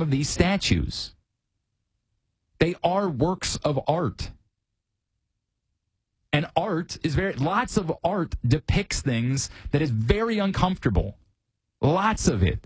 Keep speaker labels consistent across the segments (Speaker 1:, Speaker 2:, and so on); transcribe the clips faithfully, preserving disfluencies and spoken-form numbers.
Speaker 1: some of these statues. They are works of art. And art is very, lots of art depicts things that is very uncomfortable. Lots of it.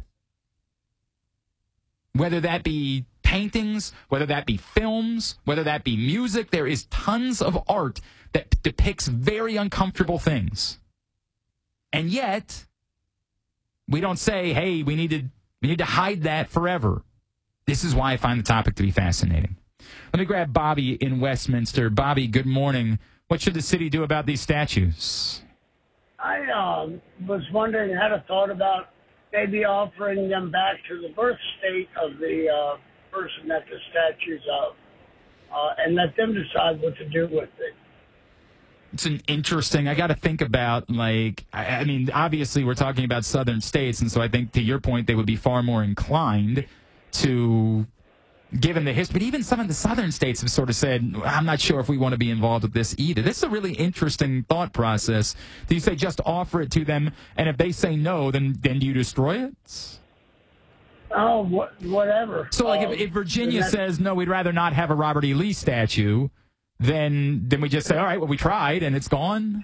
Speaker 1: Whether that be paintings, whether that be films, whether that be music, there is tons of art that depicts very uncomfortable things. And yet, we don't say, hey, we need to we need to hide that forever. This is why I find the topic to be fascinating. Let me grab Bobby in Westminster. Bobby, good morning. What should the city do about these statues?
Speaker 2: I uh, was wondering, had a thought about maybe offering them back to the birth state of the uh, person that the statue's of, uh, and let them decide what to do with it.
Speaker 1: It's an interesting, I got to think about, like, I, I mean, obviously we're talking about southern states, and so I think, to your point, they would be far more inclined to, given the history, but even some of the southern states have sort of said, I'm not sure if we want to be involved with this either. This is a really interesting thought process. Do you say just offer it to them, and if they say no, then, then do you destroy it?
Speaker 2: Oh, wh- whatever.
Speaker 1: So, like,
Speaker 2: um,
Speaker 1: if, if Virginia says, no, we'd rather not have a Robert E. Lee statue, then then we just say, all right, well, we tried, and it's gone?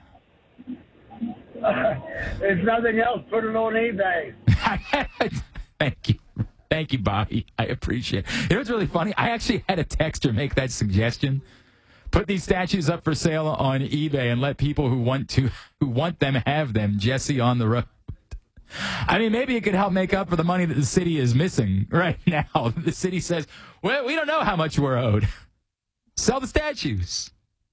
Speaker 2: Uh, if nothing else, put it on eBay.
Speaker 1: Thank you. Thank you, Bobby. I appreciate it. You know what's really funny? I actually had a texter make that suggestion. Put these statues up for sale on eBay and let people who want to who want them have them. Jesse on the road. I mean, maybe it could help make up for the money that the city is missing right now. The city says, well, we don't know how much we're owed. Sell the statues.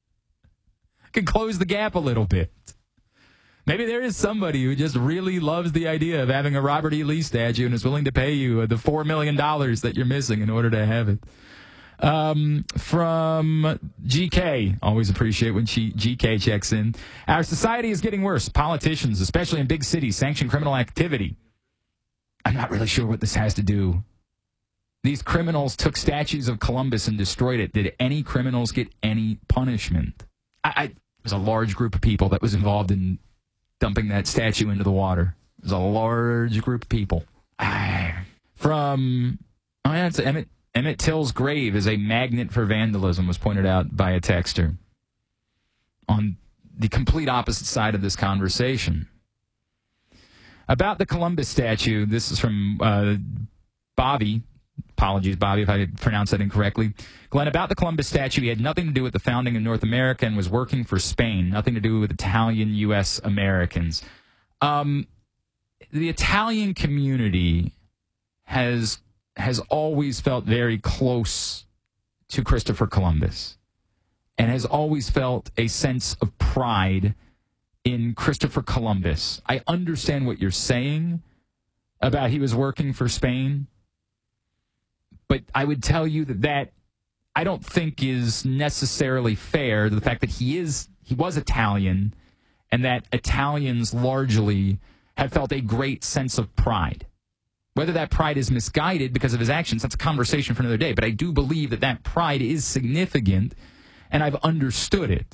Speaker 1: Could close the gap a little bit. Maybe there is somebody who just really loves the idea of having a Robert E. Lee statue and is willing to pay you the four million dollars that you're missing in order to have it. Um, from G K, always appreciate when she, G K checks in. Our society is getting worse. Politicians, especially in big cities, sanction criminal activity. I'm not really sure what this has to do. These criminals took statues of Columbus and destroyed it. Did any criminals get any punishment? I, I there's a large group of people that was involved in dumping that statue into the water. There's a large group of people. Ah. From, oh yeah, it's Emmett, Emmett Till's grave is a magnet for vandalism, was pointed out by a texter. On the complete opposite side of this conversation. About the Columbus statue, this is from uh, Bobby. Apologies, Bobby, if I pronounced that incorrectly. Glenn, about the Columbus statue, he had nothing to do with the founding of North America and was working for Spain. Nothing to do with Italian U S Americans. Um, the Italian community has has always felt very close to Christopher Columbus and has always felt a sense of pride in Christopher Columbus. I understand what you're saying about he was working for Spain. But I would tell you that that I don't think is necessarily fair, the fact that he is he was Italian and that Italians largely have felt a great sense of pride. Whether that pride is misguided because of his actions, that's a conversation for another day. But I do believe that that pride is significant, and I've understood it.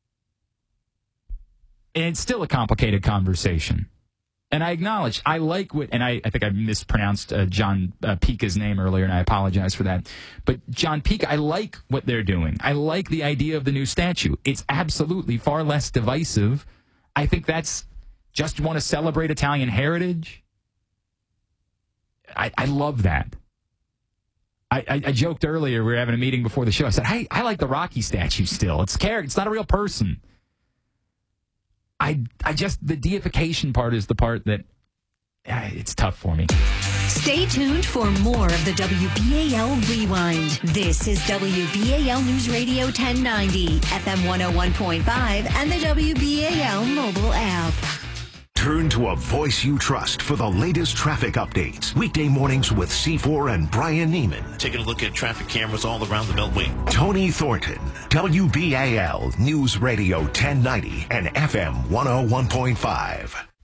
Speaker 1: And it's still a complicated conversation. And I acknowledge, I like what, and I, I think I mispronounced uh, John uh, Pica's name earlier, and I apologize for that. But John Pica, I like what they're doing. I like the idea of the new statue. It's absolutely far less divisive. I think that's just want to celebrate Italian heritage. I, I love that. I, I, I joked earlier, we were having a meeting before the show. I said, hey, I like the Rocky statue still. It's character. It's not a real person. I, I just, the deification part is the part that, uh, it's tough for me.
Speaker 3: Stay tuned for more of the W B A L Rewind. This is W B A L News Radio ten ninety, F M one oh one point five, and the W B A L mobile app.
Speaker 4: Turn to a voice you trust for the latest traffic updates. Weekday mornings with C four and Brian Neiman.
Speaker 5: Taking a look at traffic cameras all around the Beltway.
Speaker 4: Tony Thornton, W B A L News Radio ten ninety and F M one oh one point five.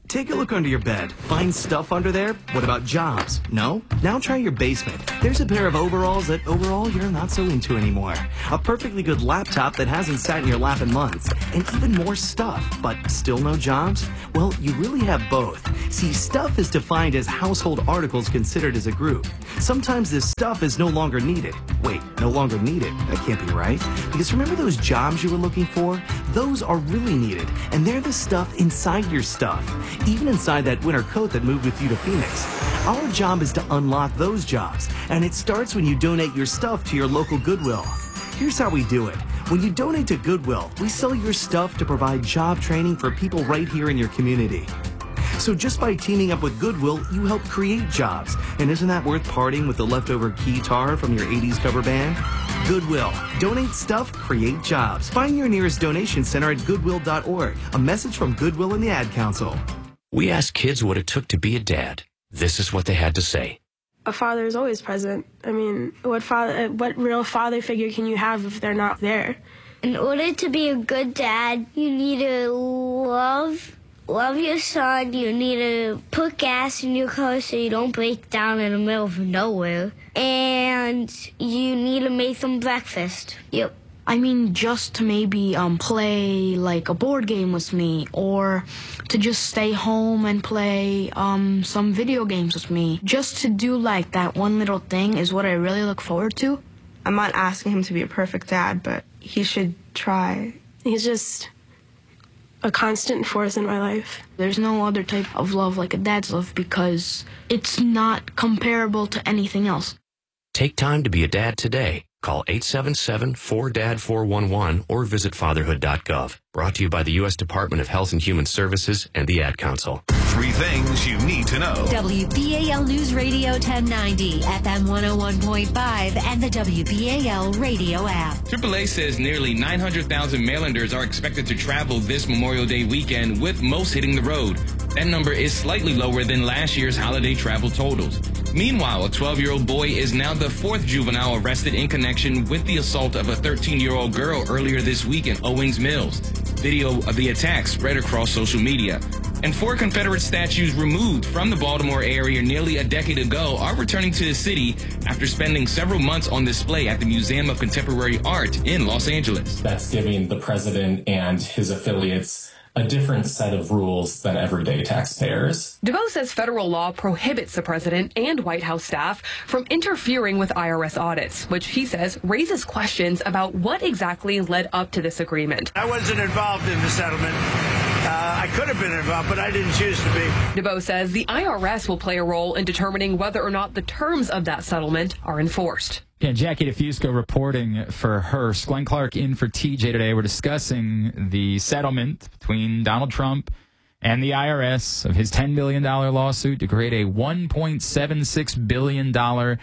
Speaker 6: Take a look under your bed. Find stuff under there? What about jobs? No? Now try your basement. There's a pair of overalls that overall you're not so into anymore. A perfectly good laptop that hasn't sat in your lap in months. And even more stuff, but still no jobs? Well, you really have both. See, stuff is defined as household articles considered as a group. Sometimes this stuff is no longer needed. Wait, no longer needed? That can't be right. Because remember those jobs you were looking for? Those are really needed, and they're the stuff inside your stuff. Even inside that winter coat that moved with you to Phoenix. Our job is to unlock those jobs, and it starts when you donate your stuff to your local Goodwill. Here's how we do it. When you donate to Goodwill, we sell your stuff to provide job training for people right here in your community. So just by teaming up with Goodwill, you help create jobs. And isn't that worth parting with the leftover guitar from your eighties cover band? Goodwill. Donate stuff, create jobs. Find your nearest donation center at goodwill dot org. A message from Goodwill and the Ad Council.
Speaker 7: We asked kids what it took to be a dad. This is what they had to say.
Speaker 8: A father is always present. I mean, what father, what real father figure can you have if they're not there?
Speaker 9: In order to be a good dad, you need to love Love your son. You need to put gas in your car so you don't break down in the middle of nowhere. And you need to make them breakfast. Yep.
Speaker 10: I mean, just to maybe um, play like a board game with me, or to just stay home and play um, some video games with me. Just to do like that one little thing is what I really look forward to.
Speaker 8: I'm not asking him to be a perfect dad, but he should try. He's just a constant force in my life.
Speaker 10: There's no other type of love like a dad's love because it's not comparable to anything else.
Speaker 7: Take time to be a dad today. Call eight seven seven, four D A D four one one or visit fatherhood dot gov. Brought to you by the U S Department of Health and Human Services and the Ad Council.
Speaker 4: Three things you need to know.
Speaker 3: W B A L News Radio ten ninety, F M one oh one point five, and the W B A L radio app.
Speaker 11: triple A says nearly nine hundred thousand Marylanders are expected to travel this Memorial Day weekend, with most hitting the road. That number is slightly lower than last year's holiday travel totals. Meanwhile, a twelve-year-old boy is now the fourth juvenile arrested in connection with the assault of a thirteen-year-old girl earlier this week in Owings Mills. Video of the attack spread across social media. And four Confederate statues removed from the Baltimore area nearly a decade ago are returning to the city after spending several months on display at the Museum of Contemporary Art in Los Angeles.
Speaker 12: That's giving the president and his affiliates a different set of rules than everyday taxpayers.
Speaker 13: DeVos says federal law prohibits the president and White House staff from interfering with I R S audits, which he says raises questions about what exactly led up to this agreement.
Speaker 14: I wasn't involved in the settlement. Uh, I could have been involved, but I didn't choose to be.
Speaker 13: DeVos says the I R S will play a role in determining whether or not the terms of that settlement are enforced.
Speaker 1: Yeah, Jackie DeFusco reporting for Hearst. Glenn Clark in for T J today. We're discussing the settlement between Donald Trump and the I R S of his ten million dollars lawsuit to create a one point seven six billion dollars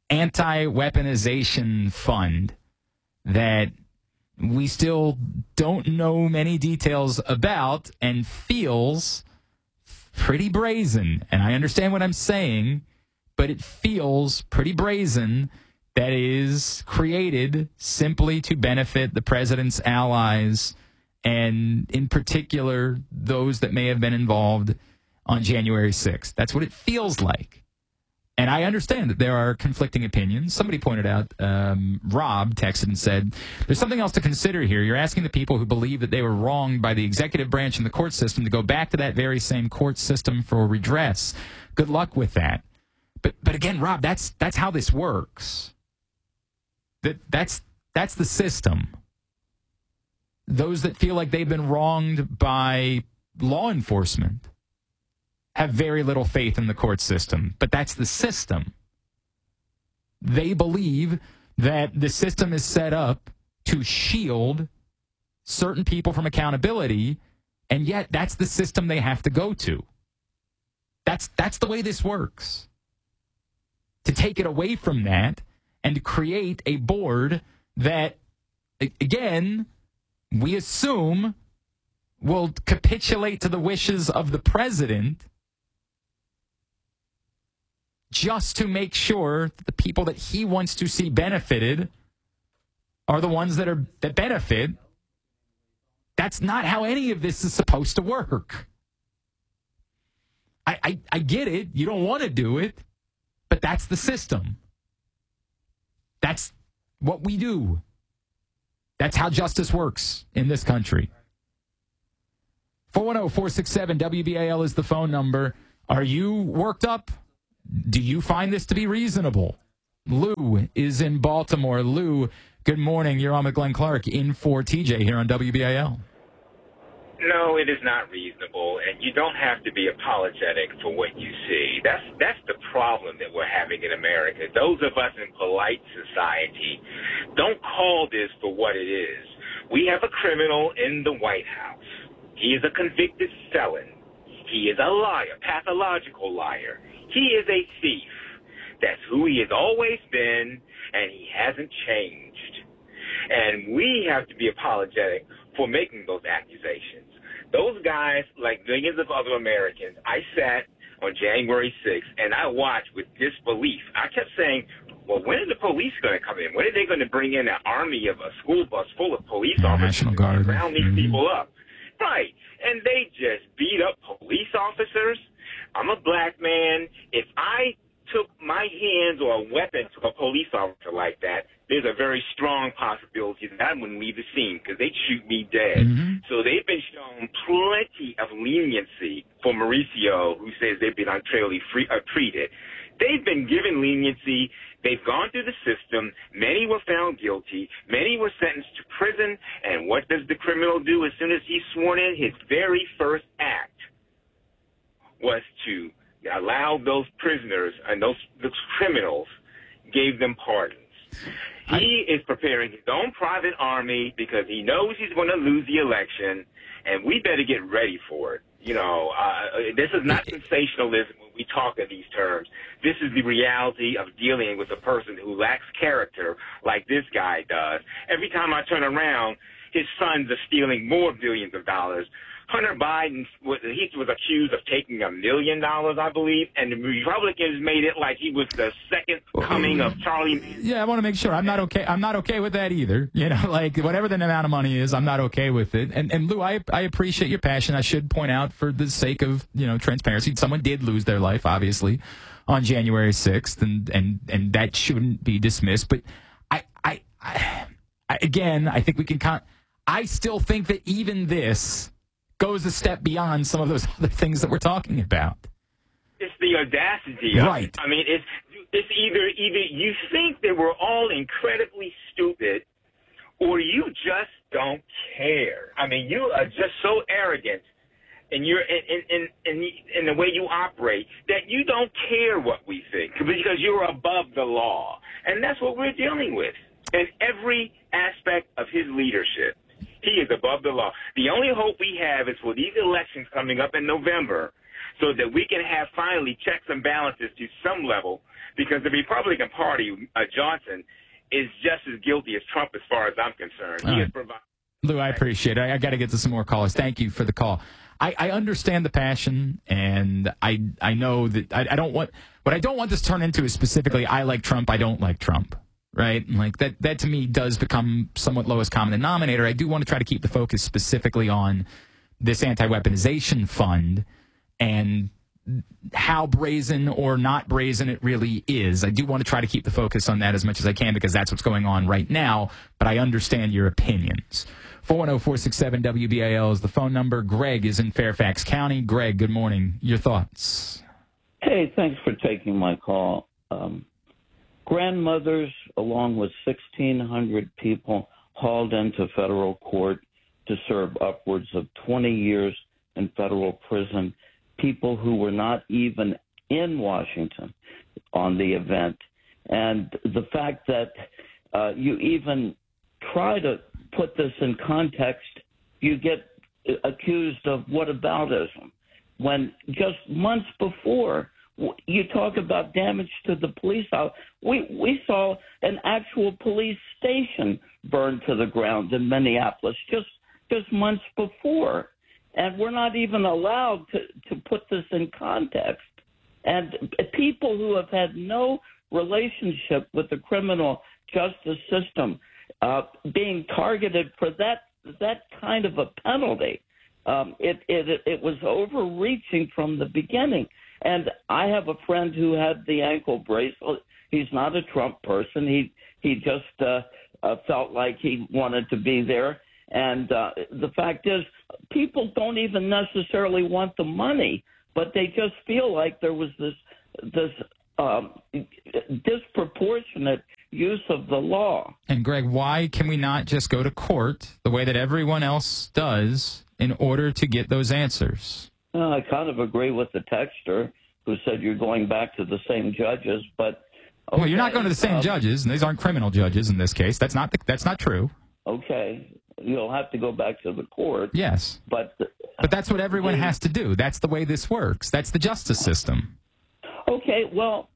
Speaker 1: anti-weaponization fund that we still don't know many details about and feels pretty brazen. And I understand what I'm saying, but it feels pretty brazen that is created simply to benefit the president's allies, and in particular, those that may have been involved on January sixth. That's what it feels like. And I understand that there are conflicting opinions. Somebody pointed out, um, Rob texted and said, there's something else to consider here. You're asking the people who believe that they were wronged by the executive branch and the court system to go back to that very same court system for redress. Good luck with that. But but again, Rob, that's that's how this works. That that's that's the system. Those that feel like they've been wronged by law enforcement have very little faith in the court system, but that's the system. They believe that the system is set up to shield certain people from accountability, and yet that's the system they have to go to. That's that's the way this works. To take it away from that and to create a board that, again, we assume will capitulate to the wishes of the president just to make sure that the people that he wants to see benefited are the ones that are that benefit. That's not how any of this is supposed to work. I, I, I get it. You don't want to do it, but that's the system. That's what we do. That's how justice works in this country. four one zero, four six seven, W B A L is the phone number. Are you worked up? Do you find this to be reasonable? Lou is in Baltimore. Lou, good morning. You're on with Glenn Clark in for T J here on W B A L.
Speaker 15: No, it is not reasonable, and you don't have to be apologetic for what you see. That's that's the problem that we're having in America. Those of us in polite society don't call this for what it is. We have a criminal in the White House. He is a convicted felon. He is a liar, pathological liar. He is a thief. That's who he has always been, and he hasn't changed. And we have to be apologetic for making those accusations. Those guys, like millions of other Americans, I sat on January sixth, and I watched with disbelief. I kept saying, well, when are the police going to come in? When are they going to bring in an army of a school bus full of police
Speaker 1: yeah,
Speaker 15: officers
Speaker 1: National Guard.
Speaker 15: and round these
Speaker 1: mm-hmm.
Speaker 15: people up? Right. And they just beat up police officers. I'm a black man. If I took my hands or a weapon to a police officer like that, there's a very strong possibility that I wouldn't leave the scene because they'd shoot me dead.
Speaker 1: Mm-hmm.
Speaker 15: So they've been shown plenty of leniency for Mauricio, who says they've been unfairly free, uh, treated. They've been given leniency. They've gone through the system. Many were found guilty. Many were sentenced to prison. And what does the criminal do as soon as he's sworn in? His very first act was to allow those prisoners and those, those criminals, gave them pardons. He is preparing his own private army because he knows he's going to lose the election, and we better get ready for it. You know, uh, this is not sensationalism when we talk in these terms. This is the reality of dealing with a person who lacks character like this guy does. Every time I turn around, his sons are stealing more billions of dollars. Hunter Biden, was, he was accused of taking a million dollars, I believe, and the Republicans made it like he was the second coming of Charlie.
Speaker 1: Yeah, I want to make sure I'm not okay. I'm not okay with that either. You know, like whatever the amount of money is, I'm not okay with it. And and Lou, I I appreciate your passion. I should point out, for the sake of you know transparency, someone did lose their life, obviously, on January sixth, and and and that shouldn't be dismissed. But I I, I, I again, I think we can count. I still think that even this goes a step beyond some of those other things that we're talking about.
Speaker 15: It's the audacity of
Speaker 1: right.
Speaker 15: it. I mean, it's it's either either you think that we're all incredibly stupid, or you just don't care. I mean, you are just so arrogant in your in in in, in the way you operate that you don't care what we think because you're above the law, and that's what we're dealing with in every aspect of his leadership. He is above the law. The only hope we have is for these elections coming up in November so that we can have finally checks and balances to some level, because the Republican Party, uh, Johnson, is just as guilty as Trump as far as I'm concerned. He
Speaker 1: right.
Speaker 15: is providing.
Speaker 1: Lou, I appreciate it. I, I got to get to some more callers. Thank you for the call. I, I understand the passion, and I I know that I, I don't want what I don't want this to turn into is specifically I like Trump, I don't like Trump. Right? Like that, that to me does become somewhat lowest common denominator. I do want to try to keep the focus specifically on this anti-weaponization fund and how brazen or not brazen it really is. I do want to try to keep the focus on that as much as I can because that's what's going on right now, but I understand your opinions. four one zero, four six seven, W B A L is the phone number. Greg is in Fairfax County. Greg, good morning. Your thoughts?
Speaker 16: Hey, thanks for taking my call. Um, Grandmothers, along with sixteen hundred people, hauled into federal court to serve upwards of twenty years in federal prison. People who were not even in Washington on the event. And the fact that uh, you even try to put this in context, you get accused of whataboutism. When just months before, you talk about damage to the police house. We we saw an actual police station burned to the ground in Minneapolis just just months before, and we're not even allowed to to put this in context. And people who have had no relationship with the criminal justice system uh, being targeted for that that kind of a penalty Um, it, it it was overreaching from the beginning. And I have a friend who had the ankle bracelet. He's not a Trump person. He he just uh, uh, felt like he wanted to be there. And uh, the fact is, people don't even necessarily want the money, but they just feel like there was this this um, disproportionate use of the law.
Speaker 1: And Greg, why can we not just go to court the way that everyone else does in order to get those answers?
Speaker 16: Uh, I kind of agree with the texter who said you're going back to the same judges, but okay.
Speaker 1: Well, you're not going to the same
Speaker 16: um,
Speaker 1: judges, and these aren't criminal judges in this case. That's not the, that's not true.
Speaker 16: Okay, you'll have to go back to the court.
Speaker 1: Yes,
Speaker 16: but
Speaker 1: but that's what everyone has to do. That's the way this works. That's the justice system.
Speaker 16: Okay, well,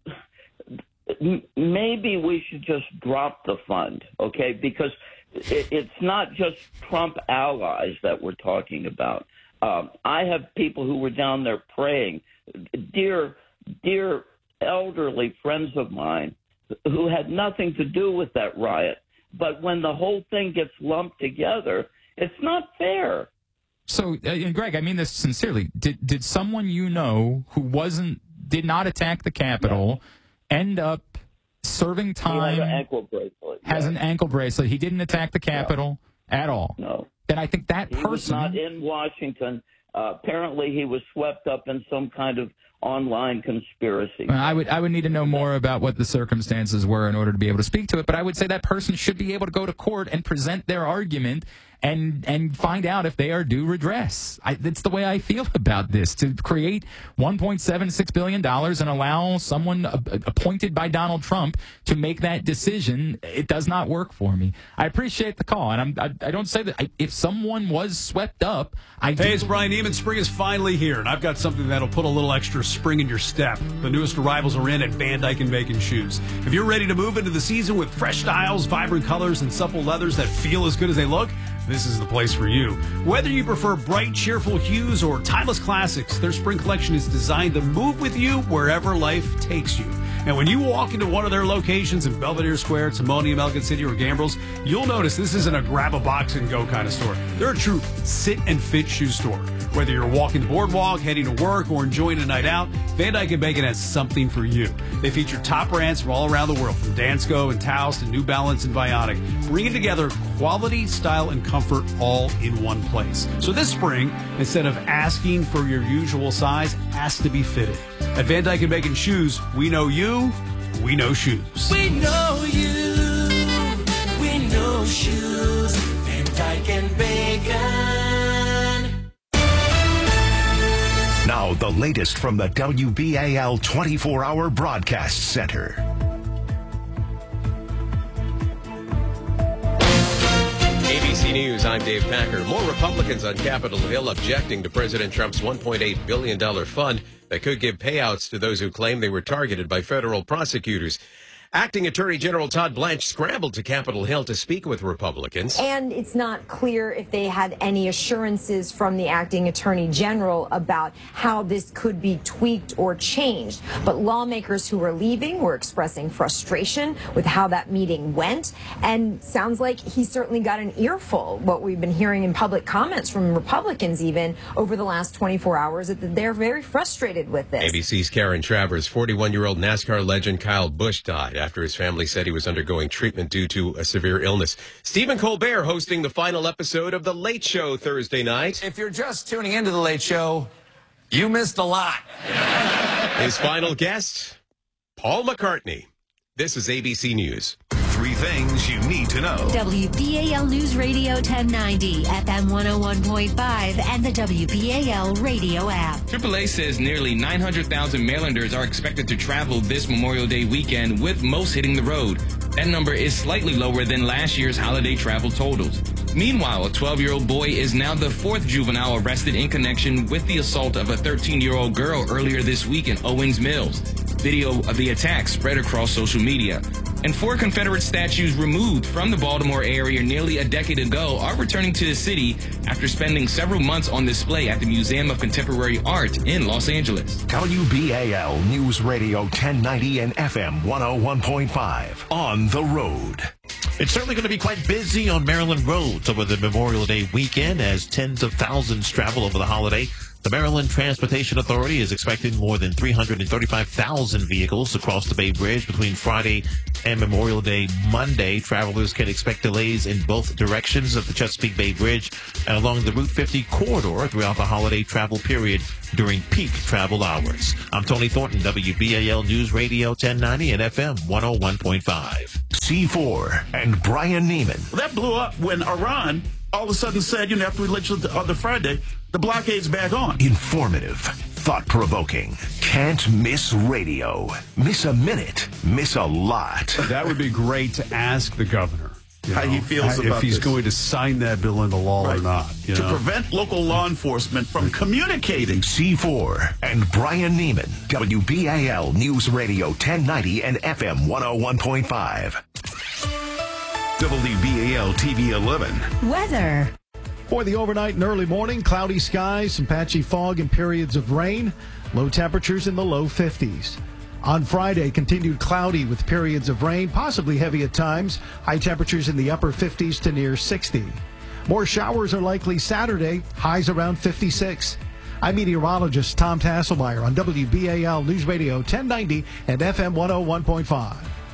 Speaker 16: m- maybe we should just drop the fund, okay? Because it, it's not just Trump allies that we're talking about. Um, I have people who were down there praying, dear, dear elderly friends of mine who had nothing to do with that riot. But when the whole thing gets lumped together, it's not fair.
Speaker 1: So, uh, and Greg, I mean this sincerely. Did did someone you know who wasn't did not attack the Capitol yeah. end up serving time?
Speaker 16: He has an ankle bracelet.
Speaker 1: Has
Speaker 16: yeah.
Speaker 1: an ankle bracelet. He didn't attack the Capitol
Speaker 16: no.
Speaker 1: at all.
Speaker 16: No.
Speaker 1: Then I think that person
Speaker 16: he was not in Washington. Uh, apparently, he was swept up in some kind of online conspiracy.
Speaker 1: I would I would need to know more about what the circumstances were in order to be able to speak to it. But I would say that person should be able to go to court and present their argument and and find out if they are due redress. I, that's the way I feel about this. To create one point seven six billion dollars and allow someone uh, appointed by Donald Trump to make that decision, it does not work for me. I appreciate the call, and I'm, I, I don't say that I, if someone was swept up. I
Speaker 17: hey, it's Brian Neiman. Spring is finally here, and I've got something that'll put a little extra spring in your step. The newest arrivals are in at Van Dyke and Bacon Shoes. If you're ready to move into the season with fresh styles, vibrant colors, and supple leathers that feel as good as they look, this is the place for you. Whether you prefer bright, cheerful hues or timeless classics, their spring collection is designed to move with you wherever life takes you. And when you walk into one of their locations in Belvedere Square, Timonium, Elgin City, or Gambrills, you'll notice this isn't a grab a box and go kind of store. They're a true sit and fit shoe store. Whether you're walking the boardwalk, heading to work, or enjoying a night out, Van Dyke and Bacon has something for you. They feature top brands from all around the world, from Dansko and Taos to New Balance and Vionic, bringing together quality, style, and comfort all in one place. So this spring, instead of asking for your usual size, ask to be fitted. At Van Dyke and Bacon Shoes, we know you, we know shoes.
Speaker 18: We know you, we know shoes. Van Dyke and Bacon.
Speaker 4: Now, the latest from the W B A L twenty-four hour Broadcast Center.
Speaker 19: A B C News, I'm Dave Packer. More Republicans on Capitol Hill objecting to President Trump's one point eight billion dollars fund that could give payouts to those who claim they were targeted by federal prosecutors. Acting Attorney General Todd Blanche scrambled to Capitol Hill to speak with Republicans.
Speaker 20: And it's not clear if they had any assurances from the acting Attorney General about how this could be tweaked or changed. But lawmakers who were leaving were expressing frustration with how that meeting went. And sounds like he certainly got an earful. What we've been hearing in public comments from Republicans even over the last twenty-four hours, that they're very frustrated with this.
Speaker 19: A B C's Karen Travers, forty-one-year-old NASCAR legend Kyle Busch died after his family said he was undergoing treatment due to a severe illness. Stephen Colbert hosting the final episode of The Late Show Thursday night.
Speaker 21: If you're just tuning into The Late Show, you missed a lot.
Speaker 19: His final guest, Paul McCartney. This is A B C News.
Speaker 4: Three things you need to know.
Speaker 3: W B A L News Radio ten ninety, F M one oh one point five, and the W B A L radio app.
Speaker 11: triple A says nearly nine hundred thousand Marylanders are expected to travel this Memorial Day weekend, with most hitting the road. That number is slightly lower than last year's holiday travel totals. Meanwhile, a twelve-year-old boy is now the fourth juvenile arrested in connection with the assault of a thirteen-year-old girl earlier this week in Owings Mills. Video of the attack spread across social media. And four Confederate statues removed from the Baltimore area nearly a decade ago are returning to the city after spending several months on display at the Museum of Contemporary Art in Los Angeles.
Speaker 4: W B A L News Radio ten ninety and F M one oh one point five. On the road.
Speaker 5: It's certainly going to be quite busy on Maryland roads over the Memorial Day weekend as tens of thousands travel over the holiday. The Maryland Transportation Authority is expecting more than three hundred thirty-five thousand vehicles across the Bay Bridge between Friday and Memorial Day Monday. Travelers can expect delays in both directions of the Chesapeake Bay Bridge and along the Route fifty corridor throughout the holiday travel period during peak travel hours. I'm Tony Thornton, W B A L News Radio ten ninety and F M one oh one point five.
Speaker 4: C four and Brian Neiman.
Speaker 2: Well, that blew up when Iran all of a sudden said, you know, after we elected on the Friday, the blockade's back on.
Speaker 4: Informative, thought-provoking, can't miss radio. Miss a minute, miss a lot.
Speaker 17: That would be great to ask the governor. You
Speaker 2: How
Speaker 17: know,
Speaker 2: he feels
Speaker 17: if
Speaker 2: about
Speaker 17: he's
Speaker 2: this.
Speaker 17: going to sign that bill into law
Speaker 2: Right.
Speaker 17: or not. You
Speaker 2: to
Speaker 17: know?
Speaker 2: prevent local law enforcement from communicating.
Speaker 4: C four and Brian Neiman. W B A L News Radio ten ninety and F M one oh one point five. W B A L T V eleven.
Speaker 3: Weather.
Speaker 22: For the overnight and early morning, cloudy skies, some patchy fog and periods of rain. Low temperatures in the low fifties. On Friday, continued cloudy with periods of rain, possibly heavy at times. High temperatures in the upper fifties to near sixty. More showers are likely Saturday, highs around fifty-six. I'm meteorologist Tom Tasselmeyer on W B A L News Radio ten ninety and F M one oh one point five.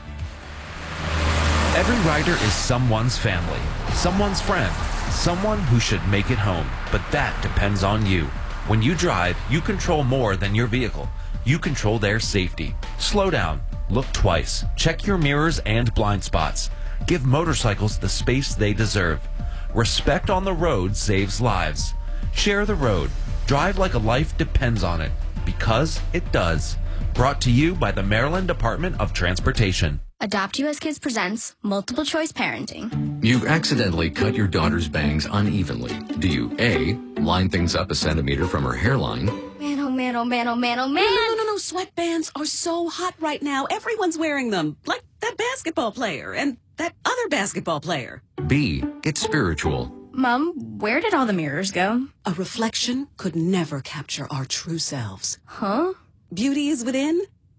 Speaker 23: Every rider is someone's family, someone's friend, someone who should make it home. But that depends on you. When you drive, you control more than your vehicle. You control their safety. Slow down. Look twice. Check your mirrors and blind spots. Give motorcycles the space they deserve. Respect on the road saves lives. Share the road. Drive like a life depends on it. Because it does. Brought to you by the Maryland Department of Transportation.
Speaker 24: Adopt U S Kids presents Multiple Choice Parenting.
Speaker 25: You've accidentally cut your daughter's bangs unevenly. Do you A, line things up a centimeter from her hairline?
Speaker 24: Man, oh man, oh man, oh man, oh man.
Speaker 26: No, no, no, no. Sweatbands are so hot right now. Everyone's wearing them. Like that basketball player and that other basketball player.
Speaker 25: B, get spiritual.
Speaker 24: Mom, where did all the mirrors go?
Speaker 26: A reflection could never capture our true selves.
Speaker 24: Huh?
Speaker 26: Beauty is within.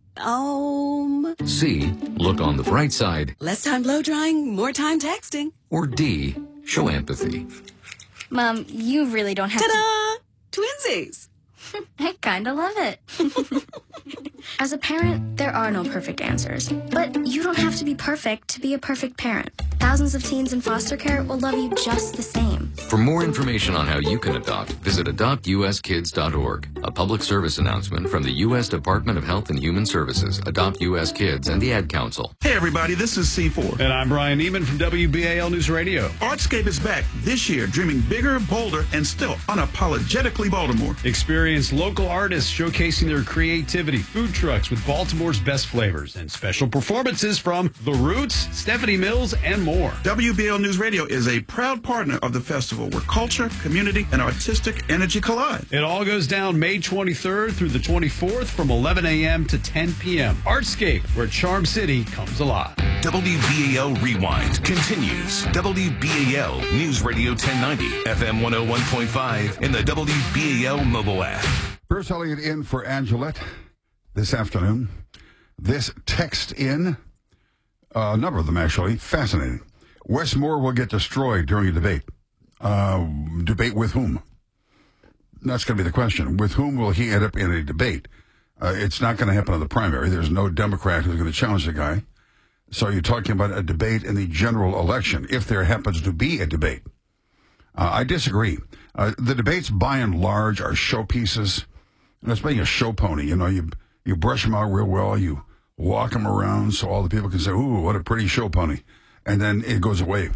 Speaker 26: Um.
Speaker 25: C, look on the bright side.
Speaker 26: Less time blow drying, more time texting.
Speaker 25: Or D, show empathy.
Speaker 24: Mom, you really don't have
Speaker 26: Ta-da! Twinsies.
Speaker 24: to... I kinda love it. As a parent, there are no perfect answers. But you don't have to be perfect to be a perfect parent. Thousands of teens in foster care will love you just the same.
Speaker 25: For more information on how you can adopt, visit adopt u s kids dot org. A public service announcement from the U S Department of Health and Human Services, Adopt U S Kids, and the Ad Council.
Speaker 2: Hey, everybody, this is C four.
Speaker 17: And I'm Brian Neiman from W B A L News Radio.
Speaker 2: Artscape is back this year, dreaming bigger, bolder, and still unapologetically Baltimore.
Speaker 17: Experience local artists showcasing their creativity, food trucks with Baltimore's best flavors, and special performances from The Roots, Stephanie Mills, and more.
Speaker 2: W B A L News Radio is a proud partner of the festival where culture, community, and artistic energy collide.
Speaker 17: It all goes down May twenty-third through the twenty-fourth from eleven a.m. to ten p.m. Artscape, where Charm City comes alive.
Speaker 4: W B A L Rewind continues. W B A L News Radio ten ninety, F M one oh one point five, in the W B A L mobile app.
Speaker 27: Bruce Elliott in for Angelette this afternoon. This text in, uh, a number of them actually, fascinating. Wes Moore will get destroyed during a debate. Uh, debate with whom? That's going to be the question. With whom will he end up in a debate? Uh, it's not going to happen in the primary. There's no Democrat who's going to challenge the guy. So you're talking about a debate in the general election, if there happens to be a debate. Uh, I disagree. Uh, the debates, by and large, are showpieces. And it's being a show pony. You know, you you brush them out real well. You walk them around so all the people can say, ooh, what a pretty show pony. And then it goes away.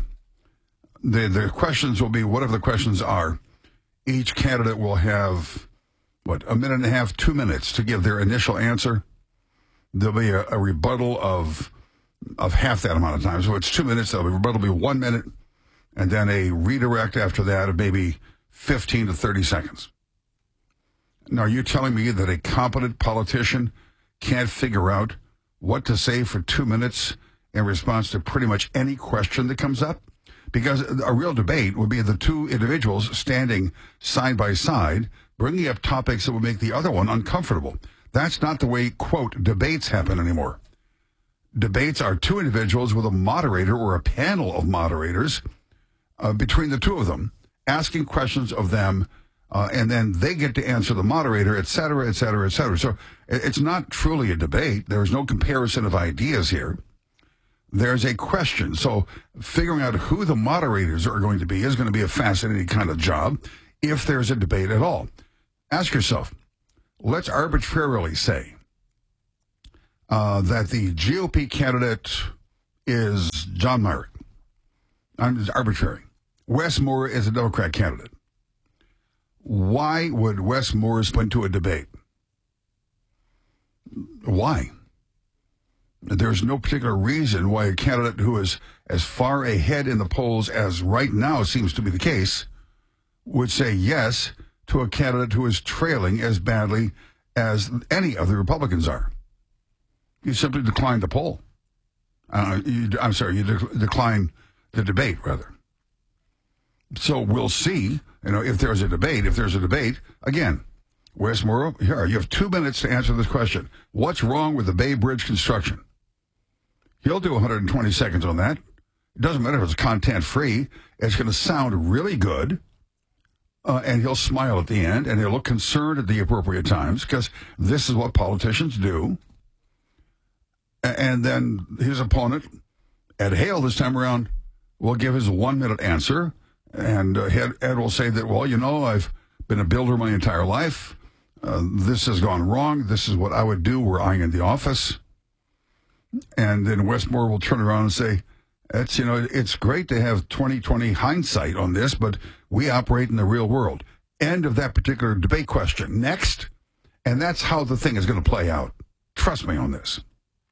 Speaker 27: The, the questions will be, whatever the questions are, each candidate will have, what, a minute and a half, two minutes to give their initial answer. There'll be a, a rebuttal of of half that amount of time. So it's two minutes. There'll be rebuttal will be one minute, and then a redirect after that of maybe fifteen to thirty seconds. Now, are you telling me that a competent politician can't figure out what to say for two minutes in response to pretty much any question that comes up? Because a real debate would be the two individuals standing side by side, bringing up topics that would make the other one uncomfortable. That's not the way, quote, debates happen anymore. Debates are two individuals with a moderator or a panel of moderators uh, between the two of them, asking questions of them, uh, and then they get to answer the moderator, et cetera, et cetera, et cetera. So it's not truly a debate. There's no comparison of ideas here. There's a question. So figuring out who the moderators are going to be is going to be a fascinating kind of job if there's a debate at all. Ask yourself, let's arbitrarily say uh, that the G O P candidate is John Myrick. I'm just arbitrary. Wes Moore is a Democrat candidate. Why would Wes Moore split to a debate? Why? There's no particular reason why a candidate who is as far ahead in the polls as right now seems to be the case would say yes to a candidate who is trailing as badly as any of the Republicans are. You simply decline the poll. Uh, you, I'm sorry, you de- decline the debate, rather. So we'll see, you know, if there's a debate. If there's a debate, again, Wes Moore, here, you have two minutes to answer this question. What's wrong with the Bay Bridge construction? He'll do one hundred twenty seconds on that. It doesn't matter if it's content-free. It's going to sound really good, uh, and he'll smile at the end, and he'll look concerned at the appropriate times, because this is what politicians do. And then his opponent, Ed Hale, this time around, will give his one-minute answer, and uh, Ed, Ed will say that, well, you know, I've been a builder my entire life. Uh, this has gone wrong. This is what I would do were I in the office. And then Wes Moore will turn around and say, "It's you know, it's great to have twenty twenty hindsight on this, but we operate in the real world." End of that particular debate question. Next. And that's how the thing is going to play out. Trust me on this.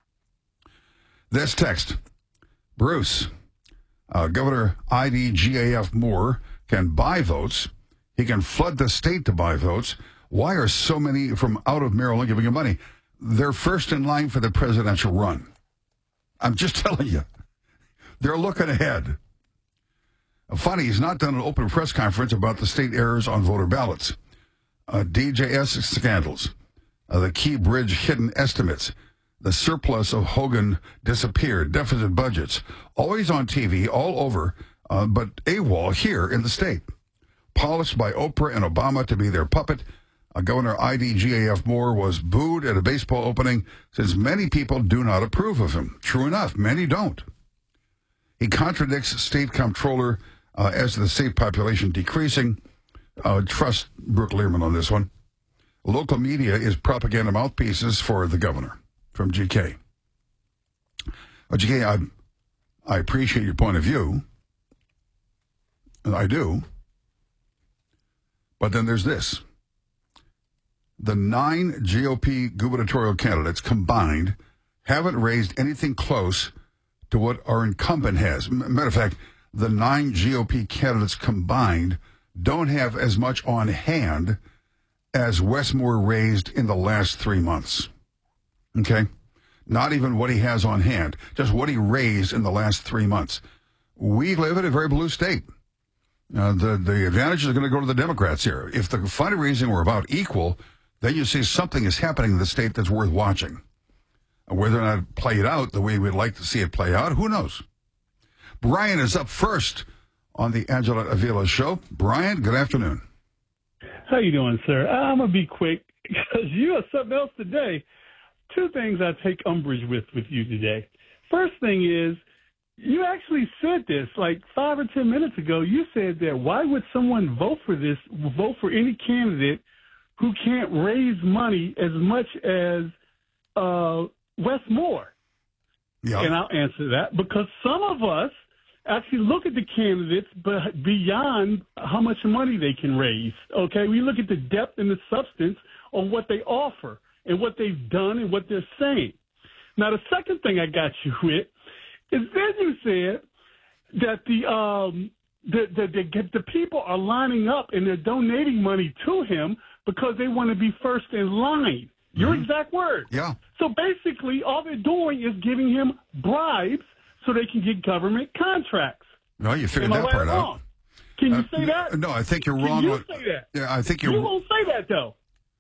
Speaker 27: This text. Bruce, uh, Governor I D G A F Moore can buy votes. He can flood the state to buy votes. Why are so many from out of Maryland giving him money? They're first in line for the presidential run. I'm just telling you. They're looking ahead. Funny, he's not done an open press conference about the state errors on voter ballots, uh, D J S scandals, uh, the Key Bridge hidden estimates, the surplus of Hogan disappeared, deficit budgets, always on T V, all over, uh, but AWOL here in the state. Polished by Oprah and Obama to be their puppet, uh, Governor I D G A F Moore was booed at a baseball opening since many people do not approve of him. True enough, many don't. He contradicts state comptroller uh, as the state population decreasing. Uh, trust Brooke Learman on this one. Local media is propaganda mouthpieces for the governor. From G K. Uh, G K, I, I appreciate your point of view. And I do. But then there's this. The nine G O P gubernatorial candidates combined haven't raised anything close to what our incumbent has. Matter of fact, the nine G O P candidates combined don't have as much on hand as Wes Moore raised in the last three months. Okay? Not even what he has on hand, just what he raised in the last three months. We live in a very blue state. Uh, the, the advantages are going to go to the Democrats here. If the fundraising were about equal, then you see something is happening in the state that's worth watching. Whether or not it played out the way we'd like to see it play out, who knows? Brian is up first on the Angela Avila Show. Brian, good afternoon.
Speaker 6: How you doing, sir? I'm going to be quick because you are something else today. Two things I take umbrage with with you today. First thing is, you actually said this like five or ten minutes ago. You said that why would someone vote for this, vote for any candidate who can't raise money as much as uh, Wes Moore?
Speaker 27: Yeah.
Speaker 6: And I'll answer that because some of us actually look at the candidates but beyond how much money they can raise. Okay, we look at the depth and the substance of what they offer and what they've done and what they're saying. Now, the second thing I got you with is then you said that the um the the, the the people are lining up and they're donating money to him because they want to be first in line. Your mm-hmm. exact word.
Speaker 27: Yeah.
Speaker 6: So basically, all they're doing is giving him bribes so they can get government contracts.
Speaker 27: No, you figured
Speaker 6: Am I
Speaker 27: that
Speaker 6: right
Speaker 27: part
Speaker 6: or
Speaker 27: out.
Speaker 6: wrong? Can you
Speaker 27: Uh,
Speaker 6: say that?
Speaker 27: No, I think you're
Speaker 6: Can
Speaker 27: wrong.
Speaker 6: you
Speaker 27: on-
Speaker 6: say that?
Speaker 27: Yeah, I think you're.
Speaker 6: You won't say that though.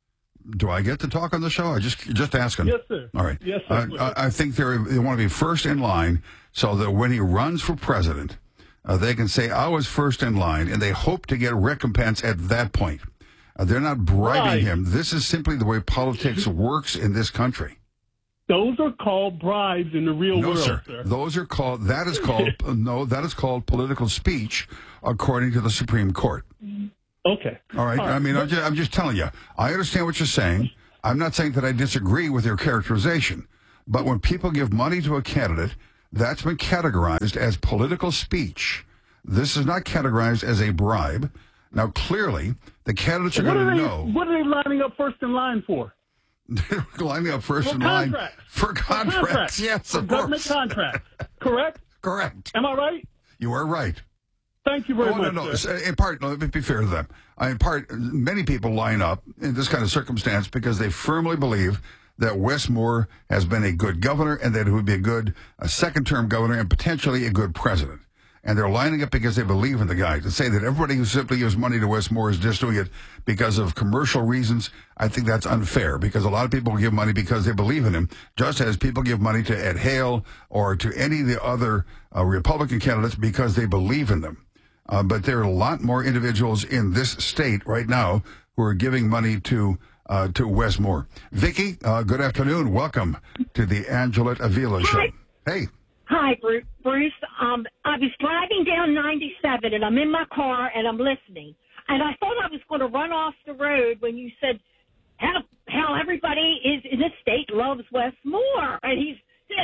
Speaker 27: do I get to talk on the show? I just just asking.
Speaker 6: Yes, sir.
Speaker 27: All right.
Speaker 6: Yes, sir.
Speaker 27: Uh, I I think they're, they want to be first in line so that when he runs for president, uh, they can say, I was first in line, and they hope to get recompense at that point. Uh, they're not bribing
Speaker 6: Right.
Speaker 27: him. This is simply the way politics works in this country.
Speaker 6: Those are called bribes in the real
Speaker 27: No,
Speaker 6: world,
Speaker 27: sir.
Speaker 6: sir.
Speaker 27: Those are called, that is called, no, that is called political speech, according to the Supreme Court.
Speaker 6: Okay.
Speaker 27: All right.
Speaker 6: All right.
Speaker 27: I mean, I'm just, I'm just telling you. I understand what you're saying. I'm not saying that I disagree with your characterization. But when people give money to a candidate, that's been categorized as political speech. This is not categorized as a bribe. Now, clearly, the candidates are
Speaker 6: What
Speaker 27: going
Speaker 6: are
Speaker 27: to
Speaker 6: they?
Speaker 27: know.
Speaker 6: What are they lining up first in line for?
Speaker 27: They're lining up first
Speaker 6: For
Speaker 27: in line
Speaker 6: contracts.
Speaker 27: for contracts. Yes,
Speaker 6: For
Speaker 27: of
Speaker 6: government
Speaker 27: course.
Speaker 6: contracts. Correct?
Speaker 27: Correct.
Speaker 6: Am I right?
Speaker 27: You are right.
Speaker 6: Thank you very
Speaker 27: oh,
Speaker 6: much.
Speaker 27: No, no,
Speaker 6: sir.
Speaker 27: In part, no, let me be fair to them. Uh, In part, many people line up in this kind of circumstance because they firmly believe that Wes Moore has been a good governor and that he would be a good a second-term governor and potentially a good president. And they're lining up because they believe in the guy. To say that everybody who simply gives money to Wes Moore is just doing it because of commercial reasons, I think that's unfair because a lot of people give money because they believe in him, just as people give money to Ed Hale or to any of the other uh, Republican candidates because they believe in them. Uh, but there are a lot more individuals in this state right now who are giving money to uh, to Wes Moore. Vicky, uh, good afternoon. Welcome to the Angelette Avila Show.
Speaker 7: Hi.
Speaker 27: Hey.
Speaker 7: Hi, Bru- Bruce. Um, I was driving down ninety-seven, and I'm in my car, and I'm listening. And I thought I was going to run off the road when you said how how everybody is in this state loves Wes Moore, and he's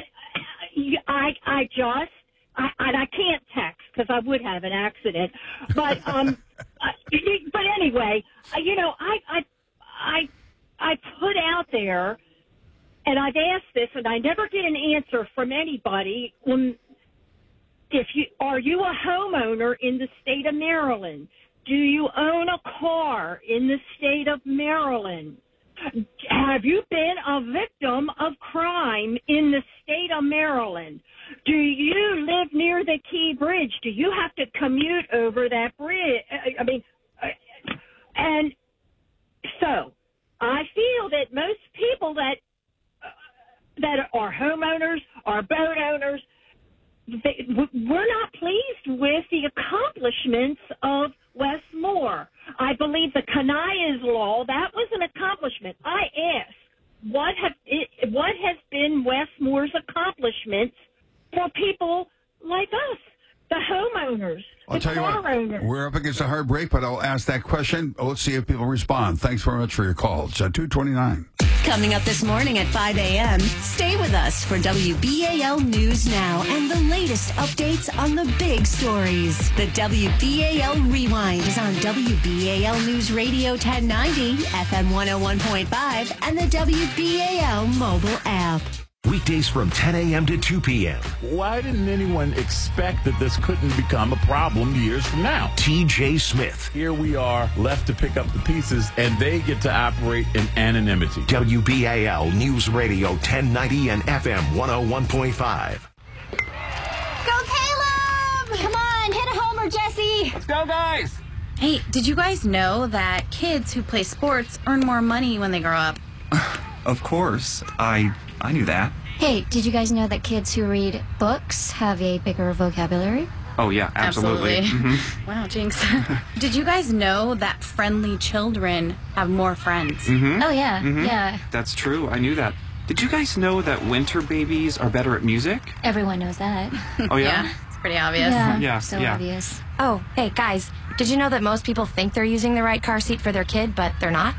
Speaker 7: said I I just I and I can't text because I would have an accident, but um, uh, but anyway, uh, you know I I I I put out there. And I've asked this, and I never get an answer from anybody. Um, if you are you a homeowner in the state of Maryland? Do you own a car in the state of Maryland? Have you been a victim of crime in the state of Maryland? Do you live near the Key Bridge? Do you have to commute over that bridge? I mean, and so I feel that most people that that are homeowners, are boat owners, they, we're not pleased with the accomplishments of Wes Moore. I believe the Canaias law, that was an accomplishment. I asked, what have it, what has been Wes Moore's accomplishments for people like us, the homeowners,
Speaker 27: I'll
Speaker 7: the
Speaker 27: tell you
Speaker 7: car
Speaker 27: what,
Speaker 7: owners?
Speaker 27: we're up against a hard break, but I'll ask that question. Let's see if people respond. Thanks very much for your call. It's at two twenty-nine.
Speaker 3: Coming up this morning at five a.m., stay with us for W B A L News Now and the latest updates on the big stories. The W B A L Rewind is on W B A L News Radio ten ninety, F M one oh one point five, and the W B A L mobile app.
Speaker 4: Weekdays from ten a.m. to two p.m.
Speaker 8: Why didn't anyone expect that this couldn't become a problem years from now?
Speaker 4: T J Smith.
Speaker 8: Here we are, left to pick up the pieces, and they get to operate in anonymity.
Speaker 4: W B A L News Radio ten ninety and F M one oh one point five.
Speaker 9: Go Caleb! Come on, hit a homer, Jesse!
Speaker 8: Let's go, guys!
Speaker 10: Hey, did you guys know that kids who play sports earn more money when they grow up?
Speaker 12: Of course. I I knew that.
Speaker 9: Hey, did you guys know that kids who read books have a bigger vocabulary?
Speaker 12: Oh, yeah, absolutely.
Speaker 10: Absolutely.
Speaker 12: Mhm.
Speaker 10: Wow, Jinx. Did you guys know that friendly children have more friends?
Speaker 12: Mhm.
Speaker 9: Oh, yeah,
Speaker 12: Mhm.
Speaker 9: yeah.
Speaker 12: That's true. I knew that. Did you guys know that winter babies are better at music?
Speaker 9: Everyone knows that.
Speaker 12: Oh, yeah?
Speaker 10: It's pretty obvious.
Speaker 9: Yeah,
Speaker 12: Yeah,
Speaker 9: so
Speaker 12: yeah.
Speaker 9: obvious.
Speaker 13: Oh, hey, guys, did you know that most people think they're using the right car seat for their kid, but they're not?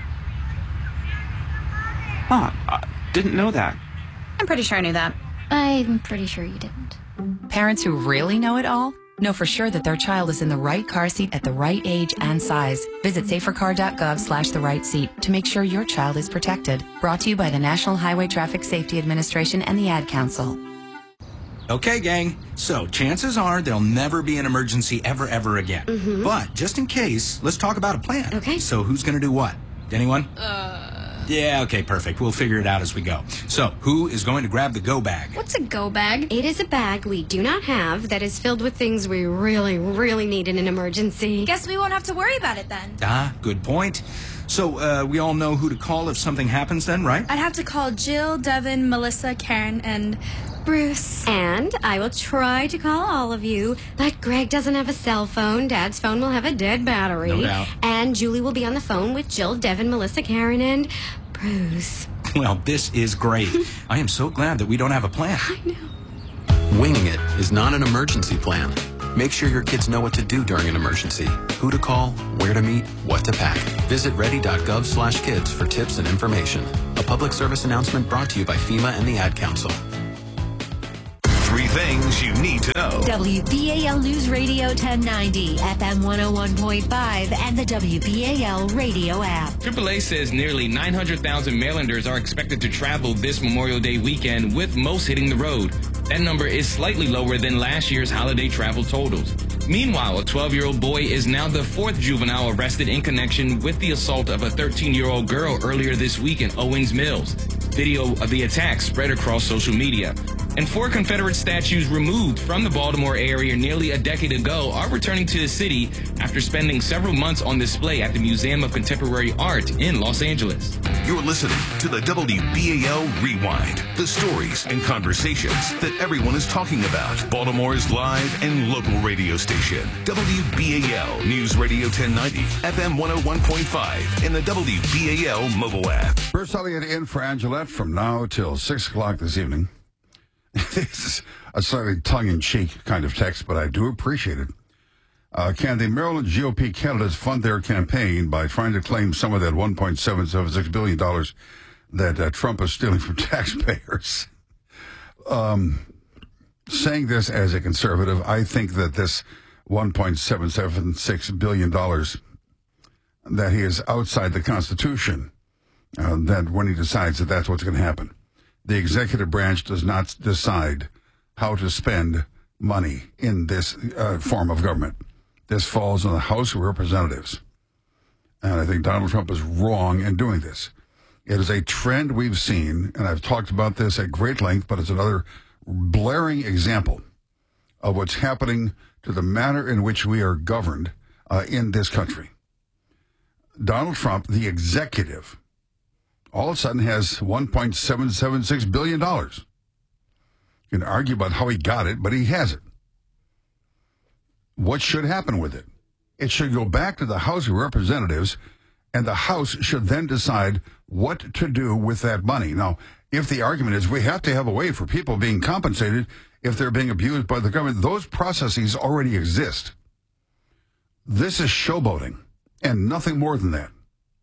Speaker 12: Huh, I didn't know that.
Speaker 10: I'm pretty sure I knew that.
Speaker 9: I'm pretty sure you didn't.
Speaker 14: Parents who really know it all know for sure that their child is in the right car seat at the right age and size. Visit safercar.gov slash the right seat to make sure your child is protected. Brought to you by the National Highway Traffic Safety Administration and the Ad Council.
Speaker 28: Okay, gang. So chances are there'll never be an emergency ever, ever again.
Speaker 9: Mhm.
Speaker 28: But just in case, let's talk about a plan.
Speaker 9: Okay.
Speaker 28: So who's going to do what? Anyone?
Speaker 9: Uh...
Speaker 28: Yeah, okay, perfect. We'll figure it out as we go. So, who is going to grab the go bag?
Speaker 29: What's a go bag? It is a bag we do not have that is filled with things we really, really need in an emergency.
Speaker 24: Guess we won't have to worry about it then.
Speaker 28: Ah, good point. So uh, we all know who to call if something happens then, right?
Speaker 10: I'd have to call Jill, Devin, Melissa, Karen, and Bruce.
Speaker 29: And I will try to call all of you, but Greg doesn't have a cell phone. Dad's phone will have a dead battery.
Speaker 28: No doubt.
Speaker 29: And Julie will be on the phone with Jill, Devin, Melissa, Karen, and Bruce.
Speaker 28: Well, this is great. I am so glad that we don't have a plan.
Speaker 29: I know.
Speaker 1: Winging it is not an emergency plan. Make sure your kids know what to do during an emergency, who to call, where to meet, what to pack. Visit ready.gov slash kids for tips and information. A public service announcement brought to you by FEMA and the Ad Council.
Speaker 4: Three things you need to know.
Speaker 3: W B A L News Radio ten ninety, F M one oh one point five, and the W B A L radio app.
Speaker 5: triple A says nearly nine hundred thousand Marylanders are expected to travel this Memorial Day weekend, with most hitting the road. That number is slightly lower than last year's holiday travel totals. Meanwhile, a twelve-year-old boy is now the fourth juvenile arrested in connection with the assault of a thirteen-year-old girl earlier this week in Owings Mills. Video of the attack spread across social media. And four Confederate statues removed from the Baltimore area nearly a decade ago are returning to the city after spending several months on display at the Museum of Contemporary Art in Los Angeles.
Speaker 4: You're listening to the W B A L Rewind, the stories and conversations that everyone is talking about. Baltimore's live and local radio station, W B A L News Radio ten ninety, F M one oh one point five, and the W B A L mobile app.
Speaker 27: Bruce Elliott in for Angelette from now till six o'clock this evening. This is a slightly tongue-in-cheek kind of text, but I do appreciate it. Uh, can the Maryland G O P candidates fund their campaign by trying to claim some of that one point seven seven six billion dollars that uh, Trump is stealing from taxpayers? Um, saying this as a conservative, I think that this one point seven seven six billion dollars, that he is outside the Constitution, uh, that when he decides that that's what's going to happen. The executive branch does not decide how to spend money in this uh, form of government. This falls on the House of Representatives. And I think Donald Trump is wrong in doing this. It is a trend we've seen, and I've talked about this at great length, but it's another blaring example of what's happening to the manner in which we are governed uh, in this country. Donald Trump, the executive, all of a sudden has one point seven seven six billion dollars. You can argue about how he got it, but he has it. What should happen with it? It should go back to the House of Representatives, and the House should then decide what to do with that money. Now, if the argument is we have to have a way for people being compensated if they're being abused by the government, those processes already exist. This is showboating, and nothing more than that.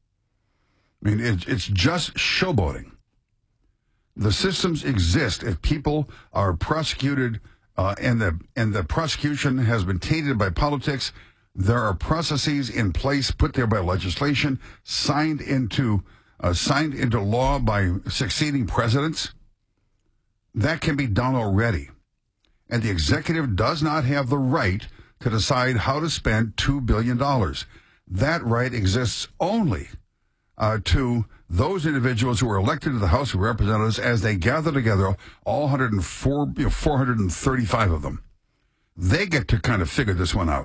Speaker 27: I mean, it, it's just showboating. The systems exist. If people are prosecuted uh, and the and the prosecution has been tainted by politics, there are processes in place put there by legislation, signed into uh, signed into law by succeeding presidents. That can be done already. And the executive does not have the right to decide how to spend two billion dollars. That right exists only Uh, to those individuals who are elected to the House of Representatives as they gather together, all one hundred four, you know, four hundred thirty-five of them. They get to kind of figure this one out.